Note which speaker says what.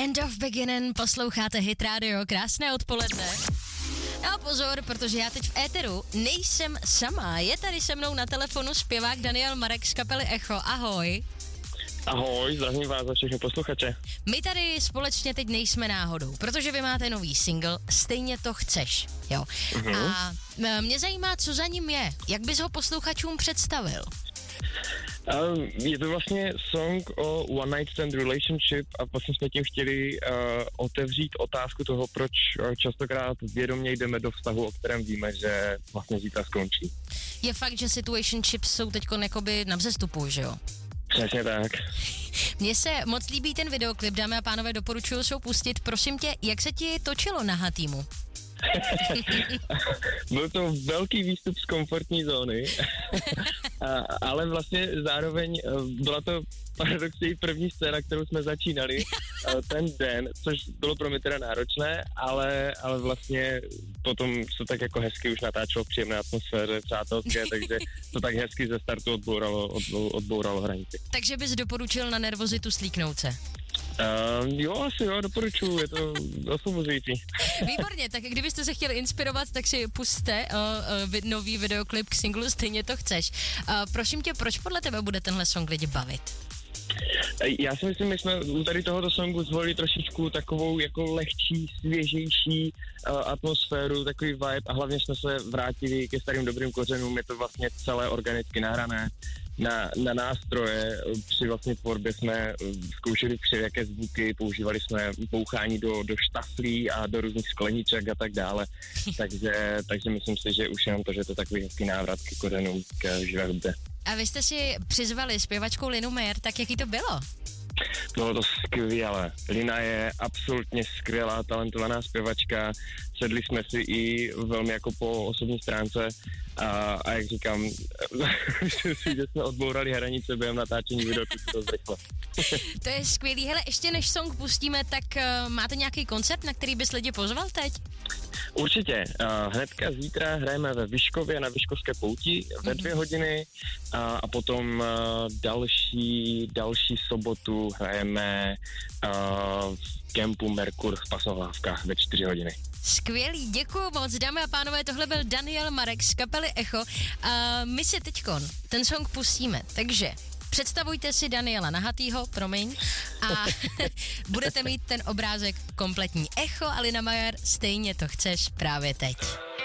Speaker 1: End of Beginning, posloucháte Hit Radio, krásné odpoledne. No pozor, protože já teď v éteru nejsem sama, je tady se mnou na telefonu zpěvák Daniel Marek z kapely Echo, ahoj.
Speaker 2: Ahoj, zdravím vás za všechny posluchače.
Speaker 1: My tady společně teď nejsme náhodou, protože vy máte nový single, Stejně to chceš, jo. A mě zajímá, co za ním je, jak bys ho posluchačům představil?
Speaker 2: Je to vlastně song o one night stand relationship a vlastně jsme tím chtěli otevřít otázku toho, proč častokrát vědomě jdeme do vztahu, o kterém víme, že vlastně zítra skončí.
Speaker 1: Je fakt, že situationships jsou teďko jakoby na vzestupu, že jo?
Speaker 2: Přesně tak.
Speaker 1: Mně se moc líbí ten videoklip, dámy a pánové, doporučuju se ho pustit. Prosím tě, jak se ti točilo na Hatýmu?
Speaker 2: Byl to velký výstup z komfortní zóny, ale vlastně zároveň byla to paradoxně první scéna, kterou jsme začínali ten den, což bylo pro mě teda náročné, ale vlastně potom se tak jako hezky už natáčelo v příjemné atmosféře přátelské, takže to tak hezky ze startu odbouralo hranici.
Speaker 1: Takže bys doporučil na nervozitu slíknout se?
Speaker 2: Asi doporučuji, je to osvobozující.
Speaker 1: Výborně, tak kdybyste se chtěli inspirovat, tak si pusťte nový videoklip k singlu Stejně to chceš. Prosím tě, proč podle tebe bude tenhle song lidi bavit?
Speaker 2: Já si myslím, že jsme u tady tohoto songu zvolili trošičku takovou jako lehčí, svěžejší atmosféru, takový vibe a hlavně jsme se vrátili ke starým dobrým kořenům, je to vlastně celé organicky nahrané na nástroje. Při vlastně tvorbě jsme zkoušeli všelijaké zvuky, používali jsme bouchání do štaflí a do různých skleniček a tak dále, takže myslím si, že už jenom to, že to je takový hezký návrat ke kořenům, k živé hudbě. A
Speaker 1: vy jste si přizvali zpěvačku Linu Meyer, tak jaký to bylo?
Speaker 2: Bylo to skvělé. Lina je absolutně skvělá, talentovaná zpěvačka. Sedli jsme si i velmi jako po osobní stránce a jak říkám, myslím si, že jsme odbourali hranice během natáčení videoklipu dost rychle.
Speaker 1: To je skvělý. Hele, ještě než song pustíme, tak máte nějaký koncert, na který bys lidi pozval teď?
Speaker 2: Určitě. Hnedka zítra hrajeme ve Vyškově na Vyškovské pouti ve 2 hodiny a potom další sobotu hrajeme v kempu Merkur v Pasohlávkách ve 4 hodiny.
Speaker 1: Skvělý, děkuju moc, dámy a pánové, tohle byl Daniel Marek z kapely Echo. My si teďkon ten song pustíme, takže představujte si Daniela Nahatýho, promiň, a budete mít ten obrázek kompletní. Echo a Lina Meyer, Stejně to chceš právě teď.